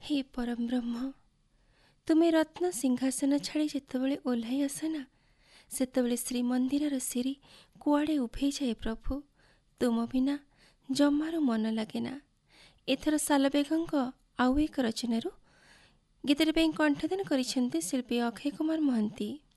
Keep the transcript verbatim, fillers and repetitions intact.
हे परम ब्रह्म, ତୁମେ ରତ୍ନ ସିଂହାସନ ଛାଡ଼ି ଯେତେବେଳେ ଓହ୍ଲାଇ ଆସ ନା, ସେତେବେଳେ ଶ୍ରୀମନ୍ଦିରର ସିରି କୁଆଡ଼େ ଉଭେଇଯାଏ ପ୍ରଭୁ। ତୁମ ବିନା ଜମାରୁ ମନ ଲାଗେ ନା। ଏଥର ସାଲବେଗଙ୍କ ଆଉ ଏକ ରଚନାରୁ ଗୀତଟି ପାଇଁ କଣ୍ଠଦାନ କରିଛନ୍ତି ଶିଳ୍ପୀ ଅକ୍ଷୟ କୁମାର ମହାନ୍ତି।